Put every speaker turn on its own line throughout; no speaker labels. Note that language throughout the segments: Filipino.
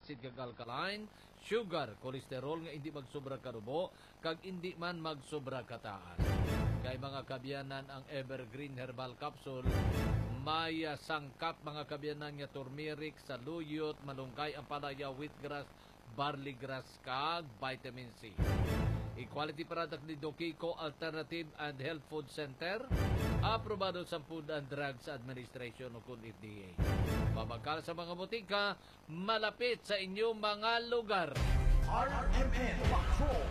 acid kag alkaline, sugar, kolesterol nga hindi magsobra karubo, kag hindi man magsobra kataas. Kay mga kabyanan ang Evergreen Herbal Capsule, may sangkap mga kabyanan nga turmeric, saluyot, malunggay, ampalaya, wheatgrass, barley grass, kag vitamin C. Equality product ni Dokiko Alternative and Health Food Center, aprobado sa Food and Drugs Administration o kung FDA. Mabagkal sa mga butika, malapit sa inyong mga lugar.
RMN Patrol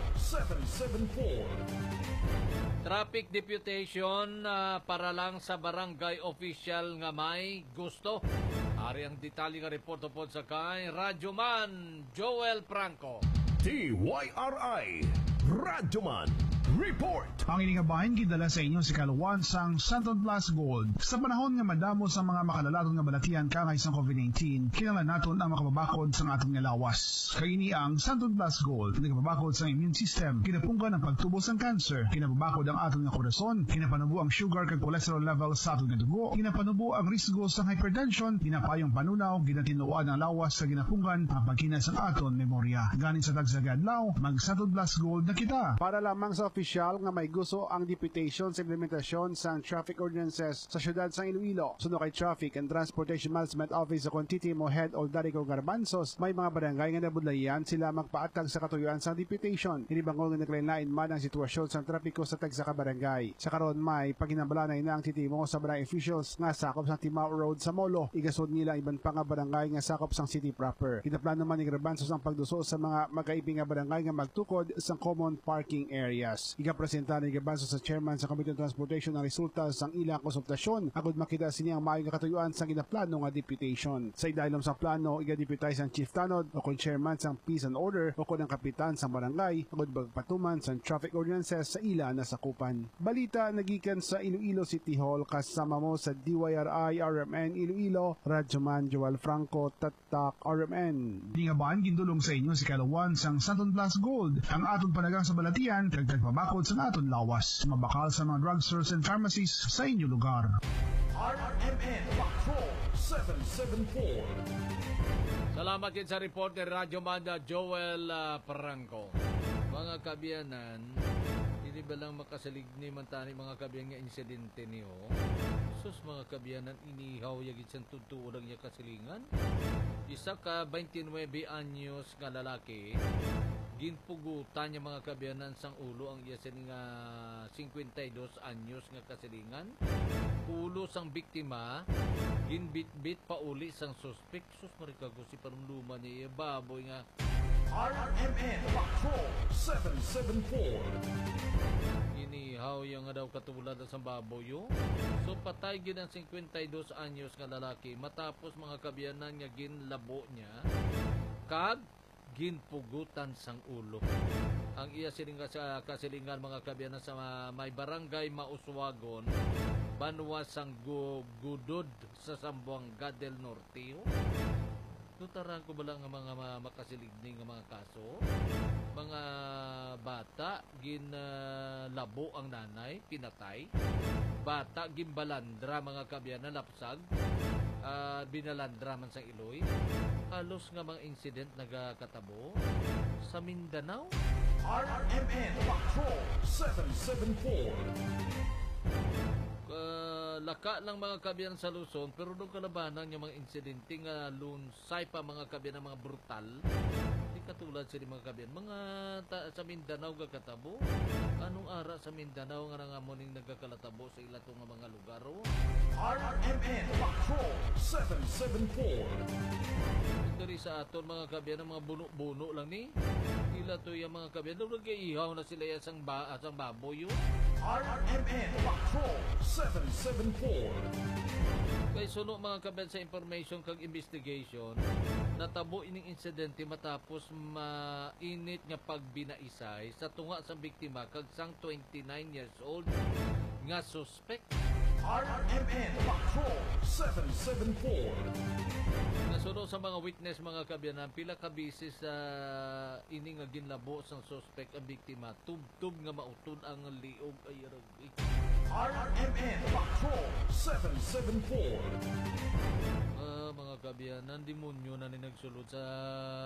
774.
Traffic deputation para lang sa barangay official nga may gusto. Ari ang detalye nga report po sa kay Radyoman Joel Franco.
TYRI Radyoman Report.
Ang iningabahin gidala sa inyo si Kaluwan sang Santon Plus Gold. Sa panahon nga madamo sa mga makalalaton nga balatian kangay sa COVID-19, kinahanglan naton ang makababakod sa atong nga lawas. Kaini ang Santon Plus Gold, nagababakod sa immune system, kinapunggan ang pagtubos ng cancer, kinababakod ang atong nga korason, kinapanubo ang sugar kag cholesterol level sa atong nga dugo, kinapanubo ang risgo sa hypertension, kinapayong panunaw, ginatinuan ang lawas sa ginapunggan, ang pagkinas sa aton memorya. Ganin sa tagsagadlaw, mag Santon Plus Gold na kita.
Para lamang sa opisyal nga may gusto ang deputation sa implementasyon sa traffic ordinances sa syudad sa Iloilo. Suno kay Traffic and Transportation Management Office sa Contiti mo Head Oldarico Garbanzos, may mga barangay nga nabudlayan sila magpaatag sa katuyuan sa deputation. Inibangol nga naglain-lain man ang sitwasyon sa trapiko sa tagsa ka barangay. Sa karon may paginabalanay na ang titimo sa barangay officials nga sakop sa Timao Road sa Molo. Igasod nila iban pa nga barangay nga sakop sa city proper. Kinaplano man ni Garbanzos ang pagduso sa mga magkaibing nga barangay nga magtukod sa common parking areas. Igapresenta ni Garbanzos sa chairman sa Committee on Transportation ang resulta sang ilang konsultasyon agud makita siniyang maayong katuyuan sa ginaplano nga deputation. Sa idalom sa plano, iga-deputize ang chief tanod o kung chairman sang peace and order o kung ang kapitan sa barangay agud bagpatuman sa traffic ordinances sa ila na sakupan. Balita nagikan sa Iloilo City Hall kasama mo sa DYRI RMN Iloilo, Radyoman Joel Franco, Tatak RMN.
Ingabahin gindulong sa inyo si Kaluwan sang Santon Plus Gold, ang atong panagang sa balatian kag bakod sa aton lawas, mabakal sa mga drugstores and pharmacies sa inyong lugar.
RMN Patrol 774.
Salamat din sa report ni Radyo Manda Joel Franco. Mga kabyanan, hindi ba lang makasaligni man tani mga kabyan nga insidente niyo? Sus mga kabyanan, inihaw yagit sa tutuo lang niya kasilingan. Isa ka 29 anyos nga lalaki, ginpugutan niya mga kabyanan sang ulo ang iyasin nga 52 anyos nga kasilingan. Ulo sang biktima, ginbit-bit pa uli sang suspek. Sus marikago si panumluman niya baboy nga.
RMN Patrol 774.
Inihaw yung nga daw katulad sa baboy yo. So patay gid ang 52 anyos nga lalaki matapos mga kabyanan nga ginlabo niya kag ginpugutan sang ulo. Ang iya silinga sa kasilingan mga kabyanan sa may barangay Mauswagon, Banwa sang Gudod sa Zamboanga del Norte. Tutaran ko ba lang ang mga makasiligning nga mga kaso? Mga bata, ginlabo ang nanay, pinatay. Bata, ginbalandra mga kabyanan, lapsag. Binalandra man sa Iloy. Halos nga mga incident nagkatabo sa Mindanao.
RMN Patrol 774.
Laka lang mga kabyan sa Luzon, pero doon kalabanan yung mga insidente nga lunsay pa mga kabyan ng mga brutal. Hindi katulad sila mga kabyan. Sa Mindanao gagkatabo. Anong ara sa Mindanao nga nga muning nagkakalatabo sa ilato nga mga lugar?
RMN Patrol 774.
Dari sa aton mga kabyan ng mga buno-buno lang ni. Ila to yung mga kabyan. Doon nag-iihaw na sila yung baboy yun.
RMN Patrol 774.
Kay suno mga kabyan sa information kag investigation, natabo ining insidente matapos mainit nga pagbinaisay sa tunga sa biktima kag sang 29 years old nga suspect.
RMN Patrol 774.
Nasunod sa mga witness mga kabyanan, pila ka bisis sa ini nga ginlabo sang suspect ang biktima, tub-tub nga mautod ang liog ay ragay.
RMN Patrol 774.
Mga kabyanan, demonyo na ni nagsulod sa